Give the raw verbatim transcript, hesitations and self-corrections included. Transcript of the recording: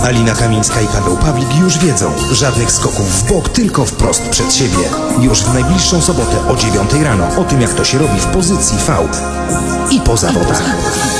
Alina Kamińska i Paweł Pawlik już wiedzą. Żadnych skoków w bok, tylko wprost przed siebie. Już w najbliższą sobotę o dziewiątej rano. O tym, jak to się robi w pozycji V. I po zawodach.